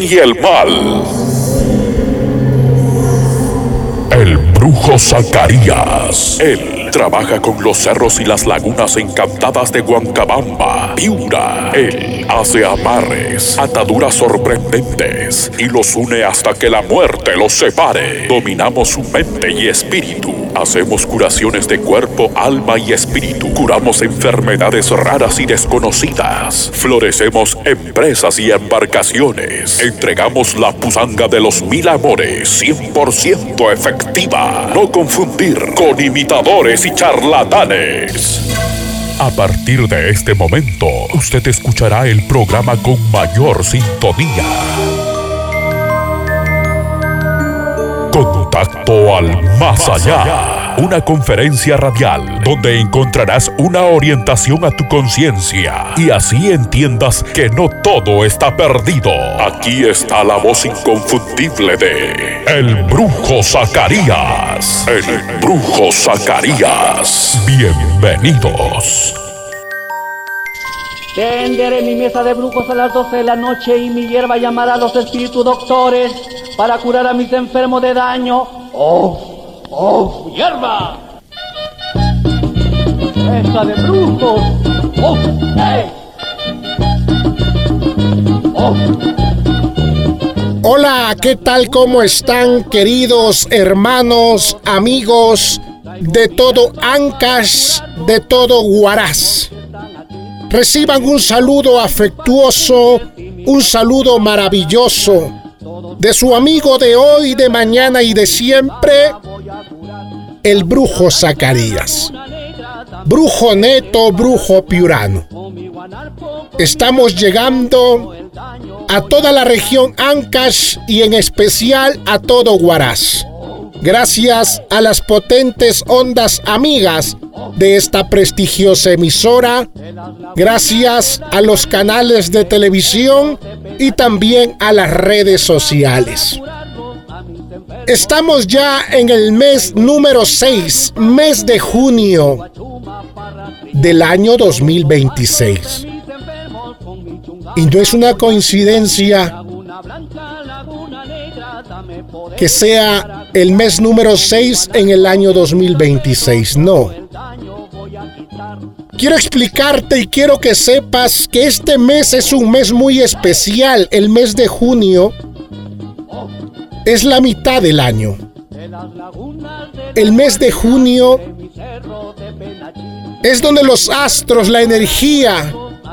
y el mal. El brujo Zacarías. Él trabaja con los cerros y las lagunas encantadas de Huancabamba, Piura. Él hace amarres, ataduras sorprendentes y los une hasta que la muerte los separe. Dominamos su mente y espíritu. Hacemos curaciones de cuerpo, alma y espíritu. Curamos enfermedades raras y desconocidas. Florecemos empresas y embarcaciones. Entregamos la pusanga de los 1000 amores, 100% efectiva. No confundir con imitadores y charlatanes. A partir de este momento, usted escuchará el programa con mayor sintonía. Contacto al Más Allá. Una conferencia radial donde encontrarás una orientación a tu conciencia y así entiendas que no todo está perdido. Aquí está la voz inconfundible de El Brujo Zacarías. El Brujo Zacarías. Bienvenidos. Tenderé mi mesa de brujos a las 12 de la noche y mi hierba llamará a los espíritus doctores para curar a mis enfermos de daño. ¡Oh, hierba! Mesa de brujos. ¡Oh, hey! ¡Oh! Hola, ¿qué tal? ¿Cómo están, queridos hermanos, amigos de todo Ancash, de todo Huaraz? Reciban un saludo afectuoso, un saludo maravilloso de su amigo de hoy, de mañana y de siempre, el Brujo Zacarías. Brujo neto, brujo piurano. Estamos llegando a toda la región Ancash y en especial a todo Huaraz. Gracias a las potentes ondas amigas de esta prestigiosa emisora, gracias a los canales de televisión y también a las redes sociales. Estamos ya en el mes número 6, mes de junio del año 2026. Y no es una coincidencia que sea el mes número 6 en el año 2026, no. Quiero explicarte y quiero que sepas que este mes es un mes muy especial. El mes de junio es la mitad del año. El mes de junio es donde los astros, la energía,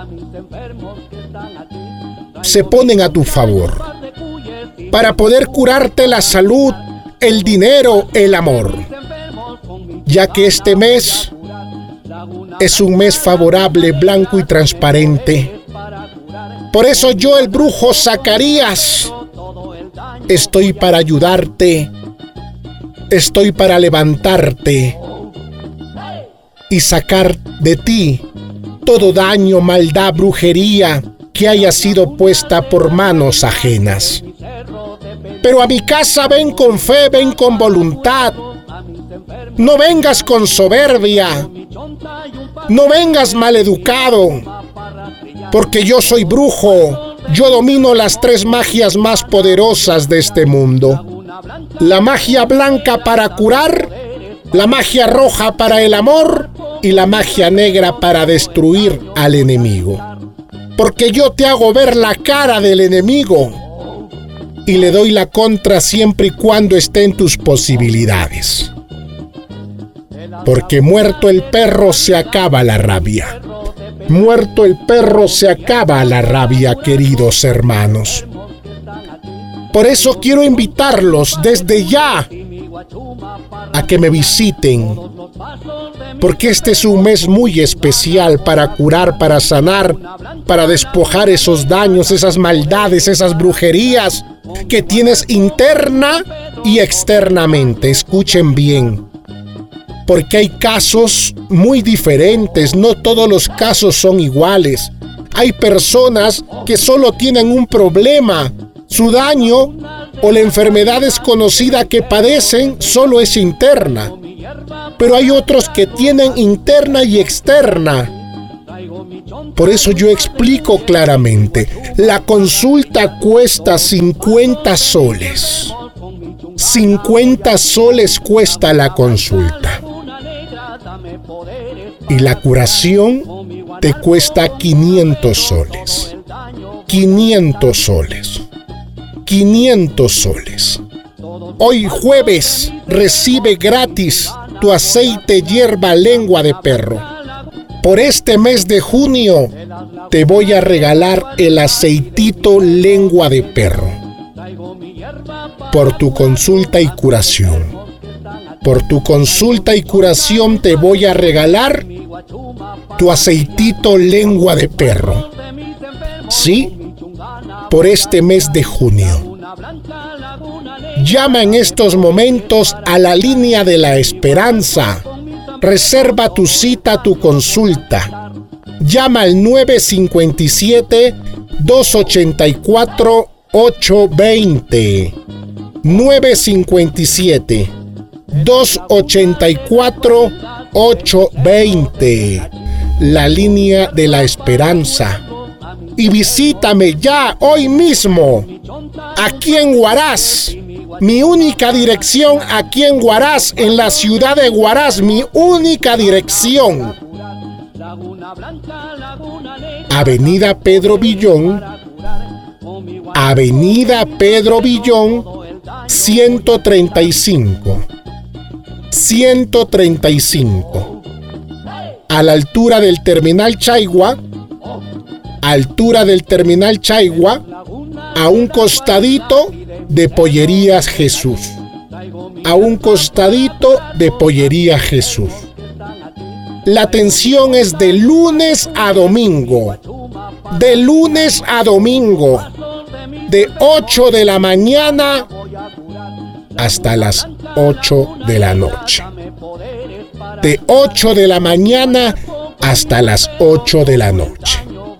se ponen a tu favor para poder curarte la salud, el dinero, el amor, ya que este mes es un mes favorable, blanco y transparente. Por eso yo, el Brujo Zacarías, estoy para ayudarte, estoy para levantarte y sacar de ti todo daño, maldad, brujería que haya sido puesta por manos ajenas. Pero a mi casa ven con fe, ven con voluntad. No vengas con soberbia, no vengas maleducado, porque yo soy brujo. Yo domino las 3 magias más poderosas de este mundo. La magia blanca para curar, la magia roja para el amor y la magia negra para destruir al enemigo. Porque yo te hago ver la cara del enemigo y le doy la contra siempre y cuando esté en tus posibilidades. Porque muerto el perro se acaba la rabia. Muerto el perro se acaba la rabia, queridos hermanos. Por eso quiero invitarlos desde ya a que me visiten, porque este es un mes muy especial para curar, para sanar, para despojar esos daños, esas maldades, esas brujerías que tienes interna y externamente. Escuchen bien, porque hay casos muy diferentes, no todos los casos son iguales. Hay personas que solo tienen un problema, su daño o la enfermedad desconocida que padecen solo es interna. Pero hay otros que tienen interna y externa. Por eso yo explico claramente, la consulta cuesta 50 soles. 50 soles cuesta la consulta. Y la curación te cuesta 500 soles. 500 soles. 500 soles. Hoy jueves recibe gratis tu aceite hierba lengua de perro. Por este mes de junio te voy a regalar el aceitito lengua de perro. Por tu consulta y curación. Por tu consulta y curación te voy a regalar tu aceitito lengua de perro. ¿Sí? Por este mes de junio. Llama en estos momentos a la línea de la esperanza. Reserva tu cita, tu consulta. Llama al 957-284-820. 957-284-820. La línea de la esperanza. Y visítame ya, hoy mismo, aquí en Huaraz. Mi única dirección aquí en Huaraz, en la ciudad de Huaraz, mi única dirección. Avenida Pedro Villón, Avenida Pedro Villón, 135. 135. A la altura del Terminal Chaigua, a un costadito de Pollerías Jesús. A un costadito de Pollerías Jesús. La atención es de lunes a domingo. De lunes a domingo. De 8 de la mañana hasta las 8 de la noche. De 8 de la mañana hasta las 8 de la noche.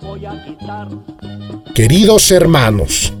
Queridos hermanos,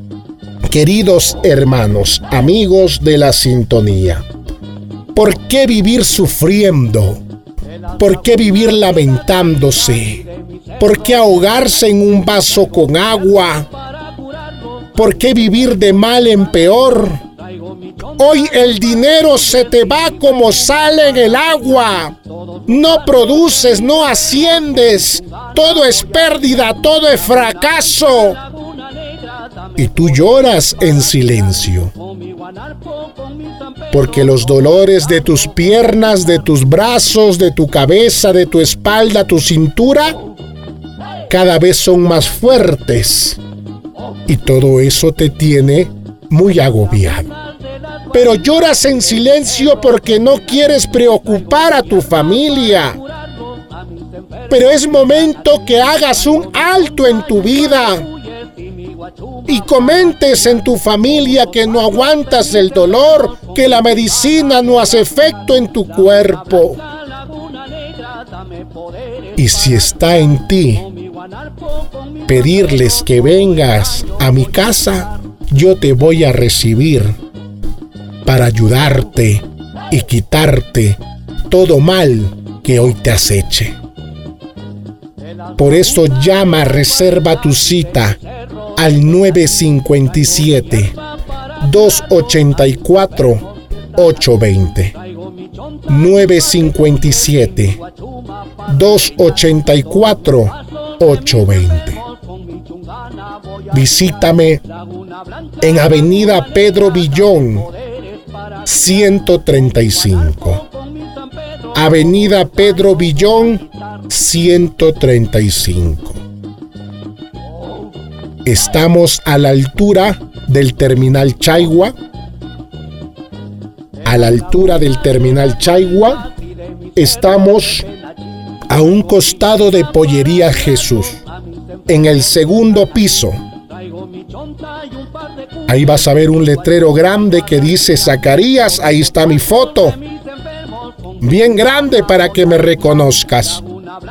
amigos de la sintonía, ¿por qué vivir sufriendo? ¿Por qué vivir lamentándose? ¿Por qué ahogarse en un vaso con agua? ¿Por qué vivir de mal en peor? Hoy el dinero se te va como sale en el agua. No produces, no asciendes. Todo es pérdida, todo es fracaso. Y tú lloras en silencio. Porque los dolores de tus piernas, de tus brazos, de tu cabeza, de tu espalda, tu cintura, cada vez son más fuertes. Y todo eso te tiene muy agobiado. Pero lloras en silencio porque no quieres preocupar a tu familia. Pero es momento que hagas un alto en tu vida y comentes en tu familia que no aguantas el dolor, que la medicina no hace efecto en tu cuerpo. Y si está en ti pedirles que vengas a mi casa, yo te voy a recibir para ayudarte y quitarte todo mal que hoy te aceche. Por eso llama, reserva tu cita al 957-284-820. 957-284-820. Visítame en Avenida Pedro Villón, 135. Avenida Pedro Villón, 135. Estamos a la altura del Terminal Chaigua. A la altura del Terminal Chaigua, estamos a un costado de Pollería Jesús, en el segundo piso. Ahí vas a ver un letrero grande que dice Zacarías. Ahí está mi foto, bien grande para que me reconozcas.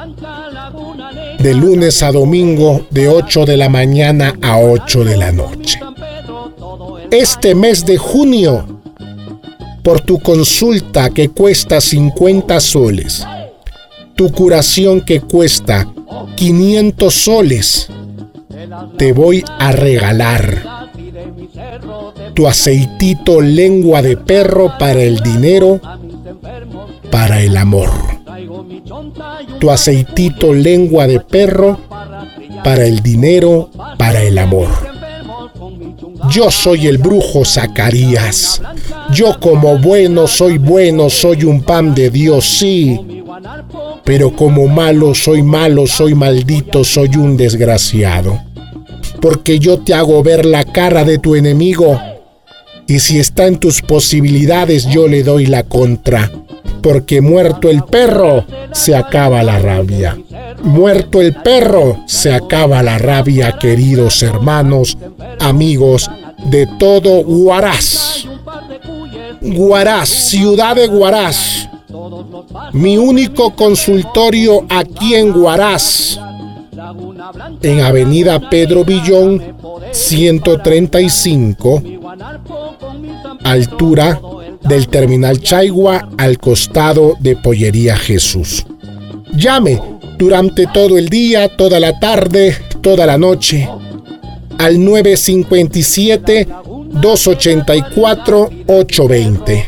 De lunes a domingo, de 8 de la mañana a 8 de la noche. Este mes de junio, por tu consulta que cuesta 50 soles, tu curación que cuesta 500 soles te voy a regalar. Tu aceitito lengua de perro para el dinero, para el amor. Tu aceitito lengua de perro para el dinero, para el amor. Yo soy el brujo Zacarías. Yo como bueno, soy un pan de Dios, sí. Pero como malo, soy maldito, soy un desgraciado. Porque yo te hago ver la cara de tu enemigo. Y si está en tus posibilidades, yo le doy la contra. Porque muerto el perro, se acaba la rabia. Muerto el perro, se acaba la rabia, queridos hermanos, amigos de todo Huaraz. Huaraz, ciudad de Huaraz. Mi único consultorio aquí en Huaraz, en Avenida Pedro Villón, 135, altura del Terminal Chaigua, al costado de Pollería Jesús. Llame durante todo el día, toda la tarde, toda la noche, al 957-284-820.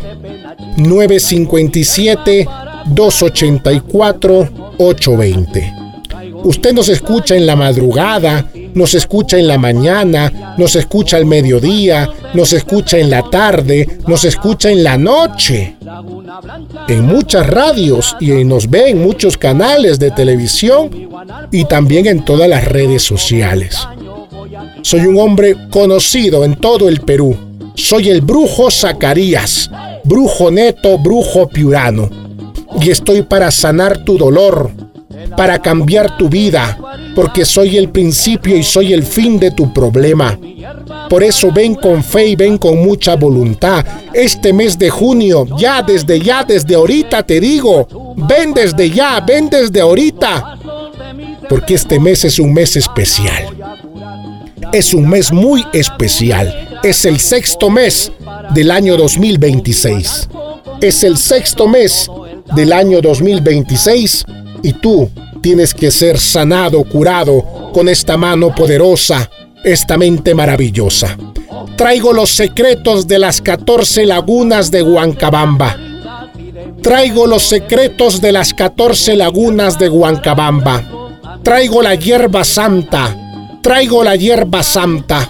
957-284-820. Usted nos escucha en la madrugada, nos escucha en la mañana, nos escucha al mediodía, nos escucha en la tarde, nos escucha en la noche. En muchas radios y nos ve en muchos canales de televisión y también en todas las redes sociales. Soy un hombre conocido en todo el Perú. Soy el brujo Zacarías, brujo neto, brujo piurano. Y estoy para sanar tu dolor, para cambiar tu vida, porque soy el principio y soy el fin de tu problema. Por eso ven con fe y ven con mucha voluntad. Este mes de junio, desde ahorita te digo, ven desde ya, ven desde ahorita. Porque este mes es un mes especial. Es un mes muy especial. Es el 6º mes del año 2026. Es el 6º mes del año 2026 y tú tienes que ser sanado, curado con esta mano poderosa, esta mente maravillosa. Traigo los secretos de las 14 lagunas de Huancabamba. Traigo los secretos de las 14 lagunas de Huancabamba. Traigo la hierba santa. Traigo la hierba santa.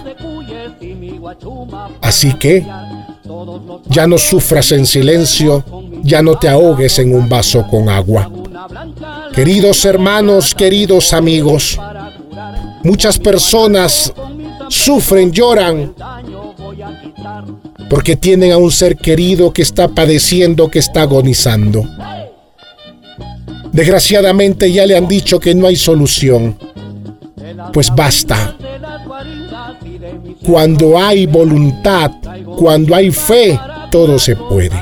Así que ya no sufras en silencio, ya no te ahogues en un vaso con agua. Queridos hermanos, queridos amigos, muchas personas sufren, lloran, porque tienen a un ser querido que está padeciendo, que está agonizando. Desgraciadamente ya le han dicho que no hay solución. Pues basta. Cuando hay voluntad, cuando hay fe, todo se puede.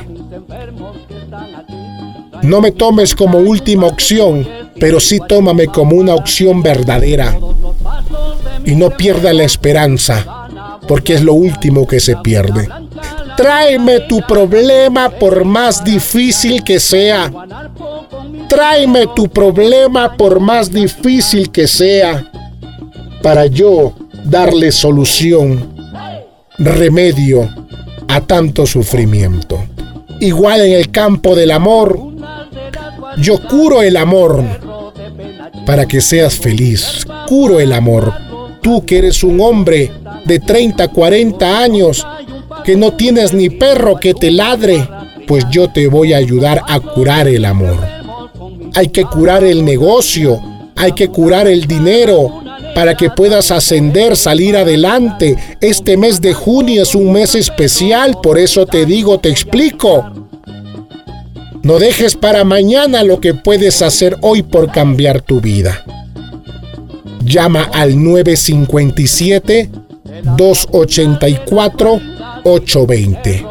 No me tomes como última opción, pero sí tómame como una opción verdadera. Y no pierda la esperanza, porque es lo último que se pierde. Tráeme tu problema por más difícil que sea. Tráeme tu problema por más difícil que sea, para yo darle solución, remedio a tanto sufrimiento. Igual en el campo del amor, yo curo el amor para que seas feliz. Curo el amor. Tú que eres un hombre de 30, 40 años, que no tienes ni perro que te ladre, pues yo te voy a ayudar a curar el amor. Hay que curar el negocio, hay que curar el dinero, para que puedas ascender, salir adelante. Este mes de junio es un mes especial, por eso te digo, te explico. No dejes para mañana lo que puedes hacer hoy por cambiar tu vida. Llama al 957-284-820.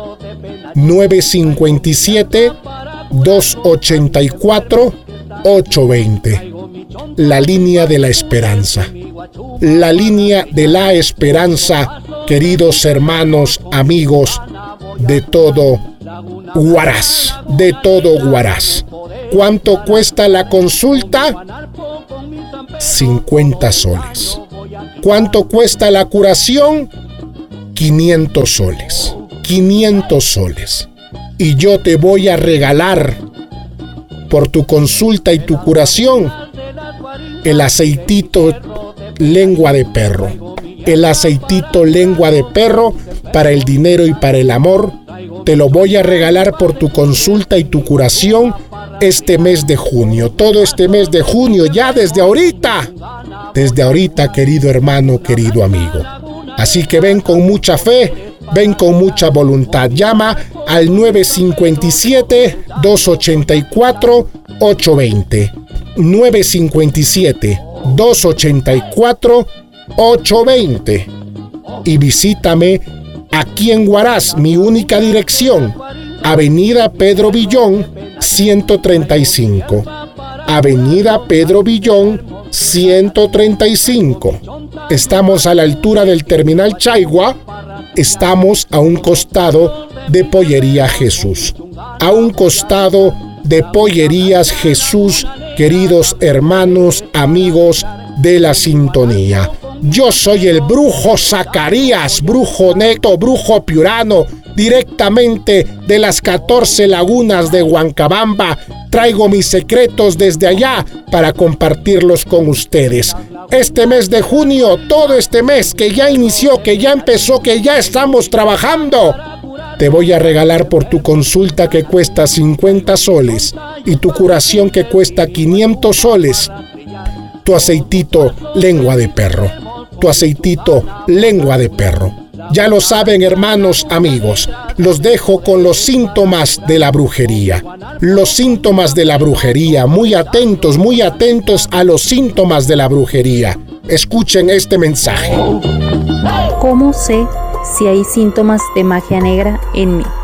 957-284-820. La línea de la esperanza. La línea de la esperanza, queridos hermanos, amigos de todo Huaraz, de todo Huaraz. ¿Cuánto cuesta la consulta? 50 soles. ¿Cuánto cuesta la curación? 500 soles. 500 soles. Y yo te voy a regalar por tu consulta y tu curación el aceitito lengua de perro. El aceitito lengua de perro para el dinero y para el amor. Te lo voy a regalar por tu consulta y tu curación este mes de junio. Todo este mes de junio, ya desde ahorita. Desde ahorita, querido hermano, querido amigo. Así que ven con mucha fe, ven con mucha voluntad. Llama al 957-284-820. 957-284-820. Y visítame aquí en Huaraz, mi única dirección, Avenida Pedro Villón, 135. Avenida Pedro Villón, 135. Estamos a la altura del Terminal Chaigua. Estamos a un costado de Pollería Jesús. A un costado de Pollerías Jesús, queridos hermanos, amigos de la sintonía. Yo soy el brujo Zacarías, brujo neto, brujo piurano, directamente de las 14 lagunas de Huancabamba. Traigo mis secretos desde allá para compartirlos con ustedes. Este mes de junio, todo este mes que ya inició, que ya empezó, que ya estamos trabajando, te voy a regalar por tu consulta que cuesta 50 soles y tu curación que cuesta 500 soles, tu aceitito lengua de perro. Tu aceitito lengua de perro. Ya lo saben, hermanos, amigos, los dejo con los síntomas de la brujería. Los síntomas de la brujería, muy atentos a los síntomas de la brujería. Escuchen este mensaje. ¿Cómo sé si hay síntomas de magia negra en mí?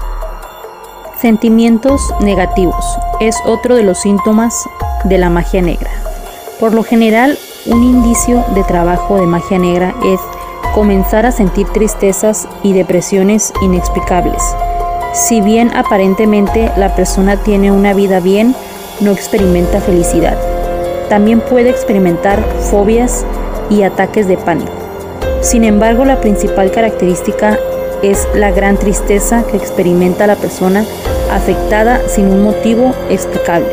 Sentimientos negativos es otro de los síntomas de la magia negra. Por lo general, un indicio de trabajo de magia negra es comenzar a sentir tristezas y depresiones inexplicables. Si bien aparentemente la persona tiene una vida bien, no experimenta felicidad. También puede experimentar fobias y ataques de pánico. Sin embargo, la principal característica es la gran tristeza que experimenta la persona afectada sin un motivo explicable.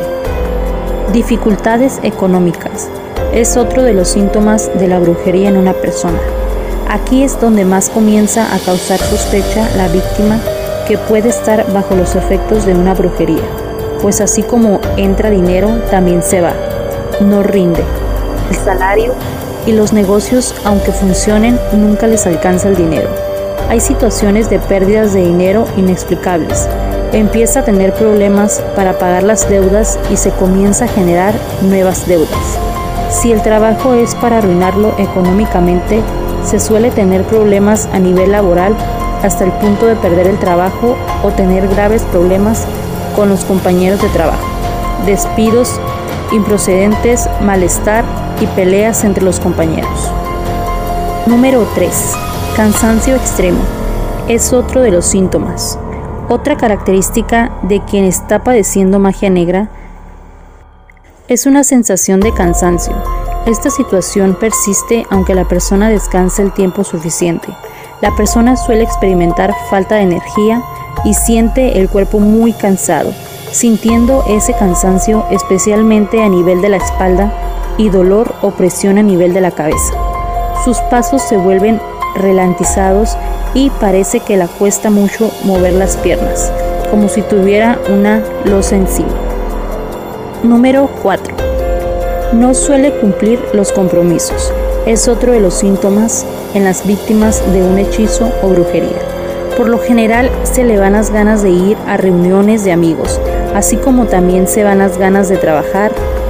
Dificultades económicas es otro de los síntomas de la brujería en una persona. Aquí es donde más comienza a causar sospecha la víctima, que puede estar bajo los efectos de una brujería, pues así como entra dinero, también se va, no rinde. El salario y los negocios, aunque funcionen, nunca les alcanza el dinero. Hay situaciones de pérdidas de dinero inexplicables. Empieza a tener problemas para pagar las deudas y se comienza a generar nuevas deudas. Si el trabajo es para arruinarlo económicamente, se suele tener problemas a nivel laboral hasta el punto de perder el trabajo o tener graves problemas con los compañeros de trabajo, despidos improcedentes, malestar y peleas entre los compañeros. Número 3. Cansancio extremo es otro de los síntomas. Otra característica de quien está padeciendo magia negra es una sensación de cansancio. Esta situación persiste aunque la persona descanse el tiempo suficiente. La persona suele experimentar falta de energía y siente el cuerpo muy cansado, sintiendo ese cansancio especialmente a nivel de la espalda y dolor o presión a nivel de la cabeza. Sus pasos se vuelven ralentizados y parece que le cuesta mucho mover las piernas, como si tuviera una losa encima. Número 4. No suele cumplir los compromisos. Es otro de los síntomas en las víctimas de un hechizo o brujería. Por lo general se le van las ganas de ir a reuniones de amigos, así como también se van las ganas de trabajar,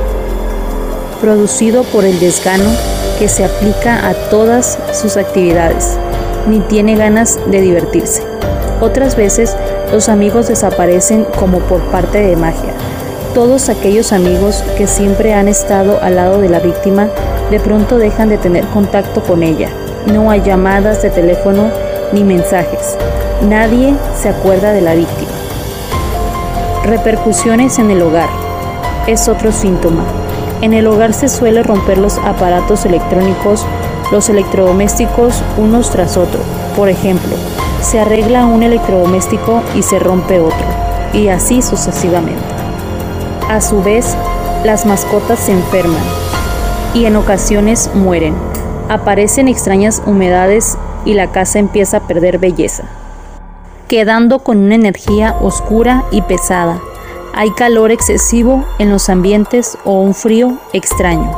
producido por el desgano que se aplica a todas sus actividades, ni tiene ganas de divertirse. Otras veces los amigos desaparecen como por parte de magia. Todos aquellos amigos que siempre han estado al lado de la víctima de pronto dejan de tener contacto con ella. No hay llamadas de teléfono ni mensajes. Nadie se acuerda de la víctima. Repercusiones en el hogar es otro síntoma. En el hogar se suele romper los aparatos electrónicos, los electrodomésticos unos tras otro. Por ejemplo, se arregla un electrodoméstico y se rompe otro, y así sucesivamente. A su vez, las mascotas se enferman y en ocasiones mueren. Aparecen extrañas humedades y la casa empieza a perder belleza, quedando con una energía oscura y pesada. Hay calor excesivo en los ambientes o un frío extraño.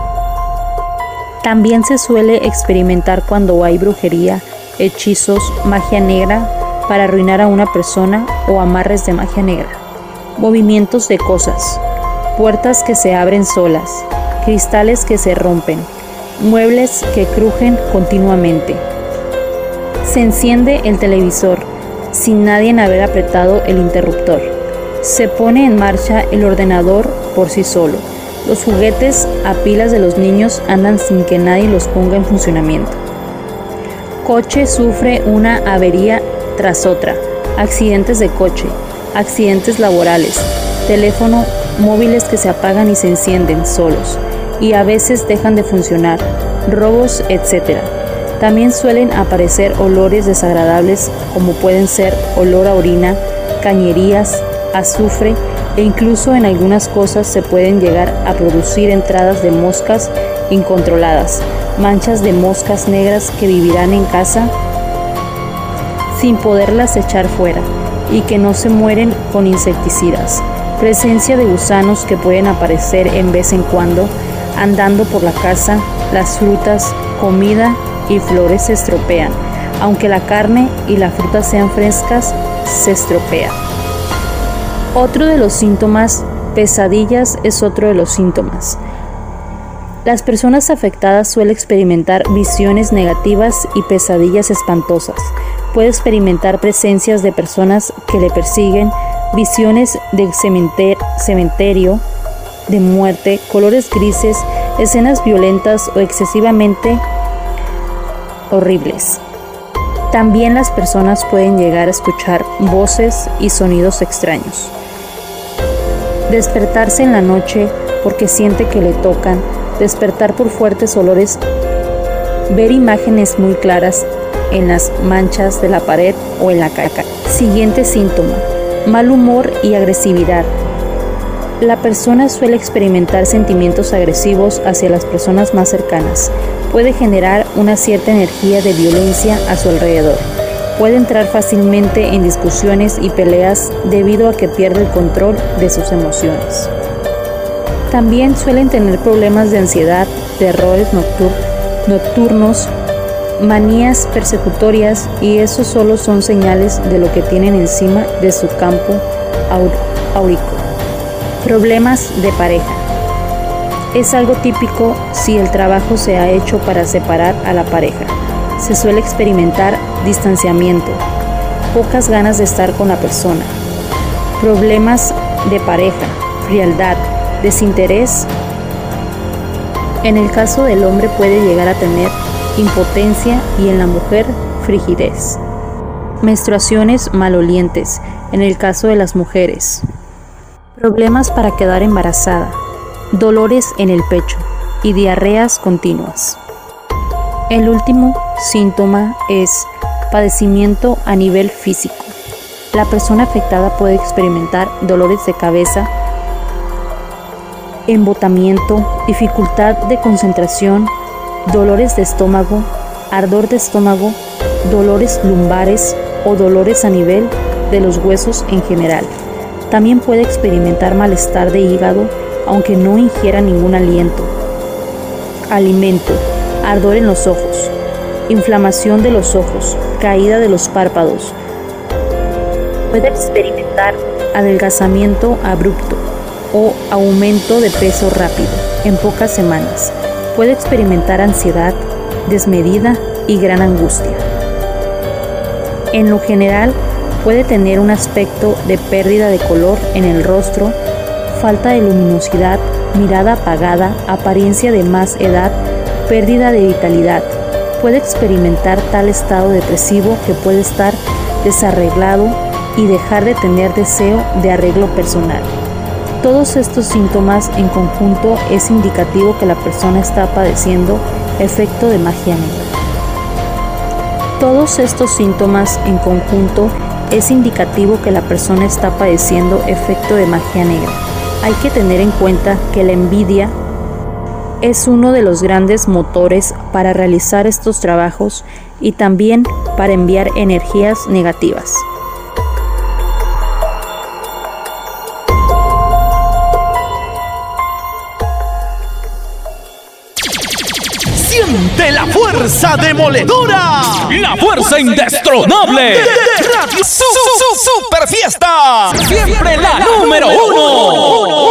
También se suele experimentar cuando hay brujería, hechizos, magia negra para arruinar a una persona o amarres de magia negra. Movimientos de cosas, puertas que se abren solas, cristales que se rompen, muebles que crujen continuamente. Se enciende el televisor sin nadie haber apretado el interruptor. Se pone en marcha el ordenador por sí solo. Los juguetes a pilas de los niños andan sin que nadie los ponga en funcionamiento. Coche sufre una avería tras otra. Accidentes de coche, accidentes laborales, teléfono, móviles que se apagan y se encienden solos y a veces dejan de funcionar, robos, etc. También suelen aparecer olores desagradables como pueden ser olor a orina, cañerías, azufre e incluso en algunas cosas se pueden llegar a producir entradas de moscas incontroladas, manchas de moscas negras que vivirán en casa sin poderlas echar fuera y que no se mueren con insecticidas. Presencia de gusanos que pueden aparecer en vez en cuando andando por la casa. Las frutas, comida y flores se estropean. Aunque la carne y la fruta sean frescas, se estropea. Otro de los síntomas, pesadillas, es otro de los síntomas. Las personas afectadas suelen experimentar visiones negativas y pesadillas espantosas. Puede experimentar presencias de personas que le persiguen, visiones de cementerio, de muerte, colores grises, escenas violentas o excesivamente horribles. También las personas pueden llegar a escuchar voces y sonidos extraños. Despertarse en la noche porque siente que le tocan, despertar por fuertes olores, ver imágenes muy claras en las manchas de la pared o en la caca. Siguiente síntoma, mal humor y agresividad. La persona suele experimentar sentimientos agresivos hacia las personas más cercanas. Puede generar una cierta energía de violencia a su alrededor. Puede entrar fácilmente en discusiones y peleas debido a que pierde el control de sus emociones. También suelen tener problemas de ansiedad, terrores nocturnos, manías persecutorias, y eso solo son señales de lo que tienen encima de su campo áurico. Problemas de pareja. Es algo típico si el trabajo se ha hecho para separar a la pareja. Se suele experimentar distanciamiento, pocas ganas de estar con la persona. Problemas de pareja, frialdad, desinterés. En el caso del hombre puede llegar a tener impotencia y en la mujer frigidez. Menstruaciones malolientes, en el caso de las mujeres. Problemas para quedar embarazada, dolores en el pecho y diarreas continuas. El último síntoma es padecimiento a nivel físico. La persona afectada puede experimentar dolores de cabeza, embotamiento, dificultad de concentración, dolores de estómago, ardor de estómago, dolores lumbares o dolores a nivel de los huesos en general. También puede experimentar malestar de hígado, aunque no ingiera ningún alimento, ardor en los ojos, inflamación de los ojos, caída de los párpados. Puede experimentar adelgazamiento abrupto o aumento de peso rápido en pocas semanas. Puede experimentar ansiedad desmedida y gran angustia. En lo general, puede tener un aspecto de pérdida de color en el rostro, falta de luminosidad, mirada apagada, apariencia de más edad, pérdida de vitalidad. Puede experimentar tal estado depresivo que puede estar desarreglado y dejar de tener deseo de arreglo personal. Todos estos síntomas en conjunto es indicativo que la persona está padeciendo efecto de magia negra. Todos estos síntomas en conjunto es indicativo que la persona está padeciendo efecto de magia negra. Hay que tener en cuenta que la envidia es uno de los grandes motores para realizar estos trabajos y también para enviar energías negativas. Siente la fuerza demoledora, la fuerza indestronable de Radio Super Fiesta, siempre la número 1.